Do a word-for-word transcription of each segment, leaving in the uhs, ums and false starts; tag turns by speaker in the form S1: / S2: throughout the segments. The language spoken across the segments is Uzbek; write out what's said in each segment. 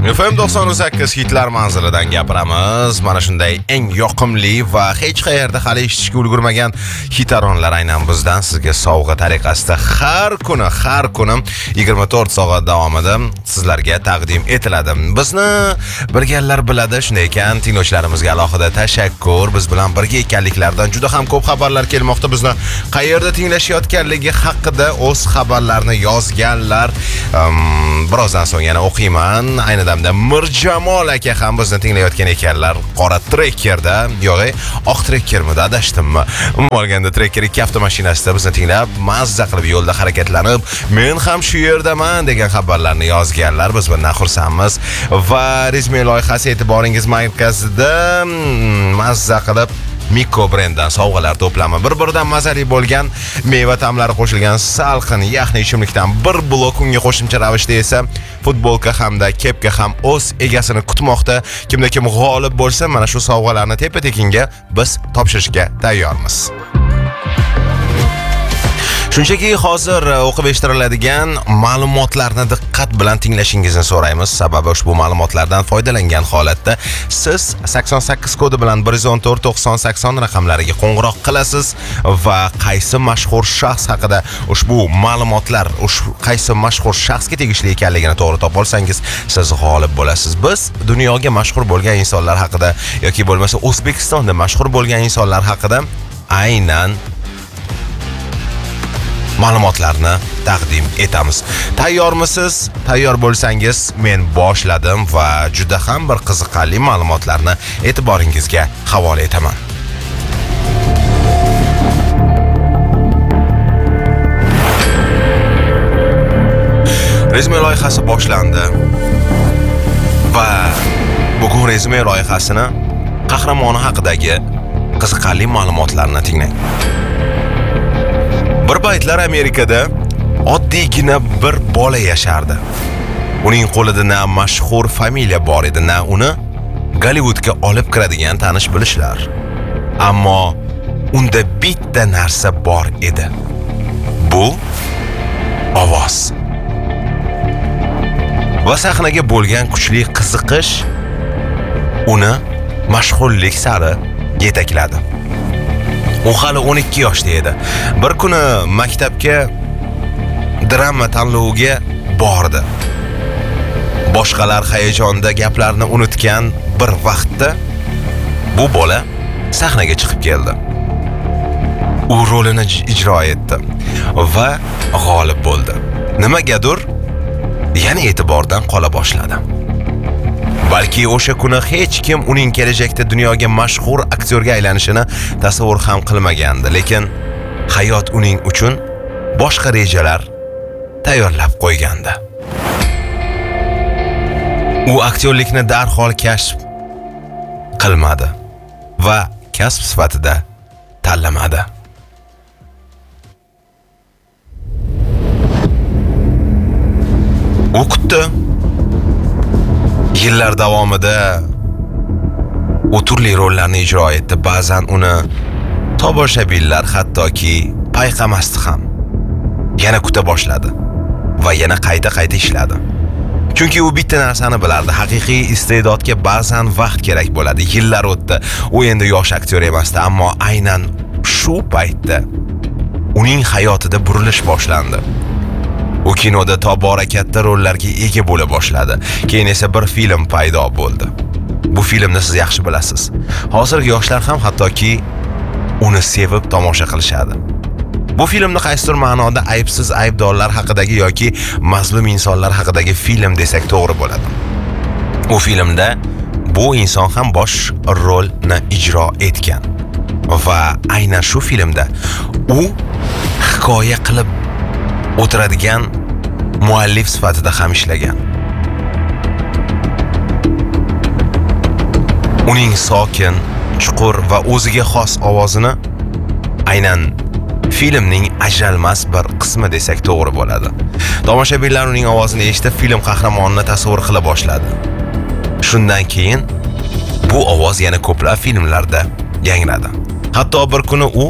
S1: F M to'qson sakkiz hitlar manzilidan gapiramiz. Mana shunday eng yoqimli va hech qayerda hali eshitishga ulgurmagan hitaronlar aynan bizdan sizga sovg'a tariqasida har kuni, har kuni yigirma to'rt soat davomida sizlarga taqdim etiladi. Bizni bilganlar biladi, shunday ekan tinglovchilarimizga alohida tashakkur. Biz bilan birga ekanliklaridan juda ham ko'p xabarlar kelmoqda. Bizni qayerda tinglashayotganligi haqida o'z xabarlarini yozganlar. Um, birozdan so'ng yana o'qiyman. Ayni damda Mirjamol aka ham bizni tinglayotgan ekanlar. Qora trekkerda, yo'q, oq trekkermidi, adashdimmi? Umuman olganda trekker ikki avtomashinasida bizni tinglab, mazza qilib yo'lda harakatlanib, men ham shu yerdaman degan xabarlarni yozganlar. Biz bundan xursandmiz va rasmiy loyihasi e'tiboringiz markazida mazza qilib Miko brenddan sovg'alar to'plami. Bir-biridan mazali bo'lgan meva ta'mlari qo'shilgan salqin yaxni ichimlikdan bir blok, unga qo'shimcha ravishda esa futbolka hamda kepka ham o'z egasini kutmoqda. Kimda kim g'olib bo'lsa, mana shu sovg'alarni tepa-tekinga biz topshirishga tayyormiz. Shunchaki hozir o'qib eshittiriladigan ma'lumotlarni diqqat bilan tinglashingizni so'raymiz. Sababi ushbu ma'lumotlardan foydalangan holatda siz sakson sakkiz kodi bilan bir yuz o'n to'rt to'qson sakson raqamlariga qo'ng'iroq qilasiz va qaysi mashhur shaxs haqida ushbu ma'lumotlar, ushbu qaysi mashhur shaxsga tegishli ekanligini to'g'ri topib olsangiz, siz g'olib bo'lasiz. Biz dunyoga mashhur bo'lgan insonlar haqida yoki bo'lmasa O'zbekistonda mashhur bo'lgan insonlar haqida aynan ma'lumotlarni taqdim etamiz. Tayyormisiz? Tayyor bo'lsangiz, men boshladim va juda ham bir qiziqarli ma'lumotlarni e'tiboringizga havola etaman. Resume loyihasi boshlandi va bugun resume loyihasini qahramoni haqidagi qiziqarli ma'lumotlarni tinglang. Bir paytlar Amerikada oddiygina bir bola yashardi. Uning qo'lida na mashhur familiya bor edi, na uni Gollywoodga olib kiradigan tanish bilishlar. Ammo unda bitta narsa bor edi. Bu ovoz. Va sahnaga bo'lgan kuchli qiziqish uni mashhurlik sari yetakladi. U hali o'n ikki yoshda edi. Bir kuni maktabga drama tanloviga bordi. Boshqalar hayajonda gaplarni unutgan bir vaqtda bu bola sahnaga chiqib keldi. U rolini ijro etdi va g'olib bo'ldi. Nimagadir yana e'tibordan qola boshladi. Balki o'sha kuni hech kim uning kelajakda dunyoga mashhur aktyorga aylanishini tasavvur ham qilmagandi, lekin hayot uning uchun boshqa rejalar tayyorlab qo'ygandi. U aktyorlikni darhol kashf qilmadi va kasb sifatida tanlamadi. U kutdi. Yillar davomida u turli rollarni ijro etdi. Ba'zan uni tomoshabinlar hattoki payqamasdi ham. Yana kuta boshladi va yana qayta-qayta ishladi. Chunki u bitta narsani bilardi. Haqiqiy iste'dodga ba'zan vaqt kerak bo'ladi. Yillar o'tdi. U endi yosh aktyor emasdi, ammo aynan shu paytda uning hayotida burilish boshlandi. U kinoda tobora katta rollarga ega bo'la boshladi. Keyin esa bir film paydo bo'ldi. Bu filmni siz yaxshi bilasiz. Hozirgi yoshlar ham hattoki uni sevib tomosha qilishadi. Bu filmni qaysidir ma'noda aybsiz aybdorlar haqidagi yoki mazlum insonlar haqidagi film desak to'g'ri bo'ladi. U filmda bu inson ham bosh rolni ijro etgan va aynan shu filmda u hikoya qilib o'tiradigan muallif sifatida ham ishlagan. Uning sokin, chuqur va o'ziga xos ovozini aynan filmning ajralmas bir qismi desak to'g'ri bo'ladi. Tomoshabinlar uning ovozini eshitib film qahramonini tasavvur qila boshladi. Shundan keyin bu ovoz yana ko'plab filmlarda yangradi. Hatto bir kuni u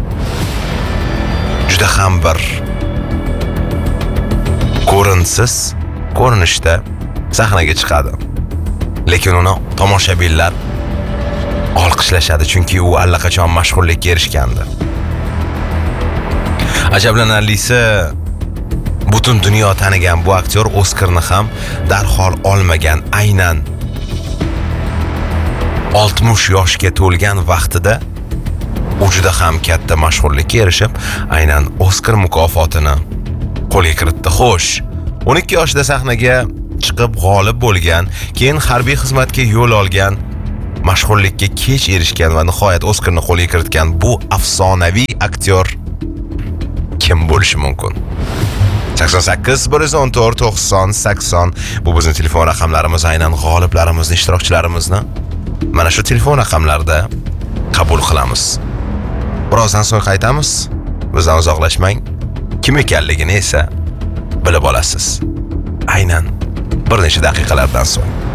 S1: juda ham bir ko'rinsiz ko'rinishda sahnaga chiqadi. Lekin uni tomoshabinlar olqishlashadi chunki u allaqachon mashhurlikka erishgandi. Ajablanarlisi, butun dunyo tanigan bu aktyor Oskarni ham darhol olmagan. Aynan oltmish yoshga to'lgan vaqtida u juda ham katta mashhurlikka erishib, aynan Oskar mukofotini qo'lga kiritdi. Xo'sh, o'n ikki yoshda sahnaga chiqib g'olib bo'lgan, keyin harbiy xizmatga yo'l olgan, mashhurlikka kech erishgan va nihoyat Oskarni qo'lga kiritgan bu afsonaviy aktyor kim bo'lishi mumkin? sakson sakkiz bir yuz o'n to'rt to'qson sakson bu bizning telefon raqamlarimiz. Aynan g'oliblarimizni, ishtirokchilarimizni mana shu telefon raqamlarida qabul qilamiz. Birozdan so'ng qaytamiz. Bizdan uzoqlashmang. Kim ekanligini esa bilib olasiz. Aynan bir necha daqiqalardan so'ng.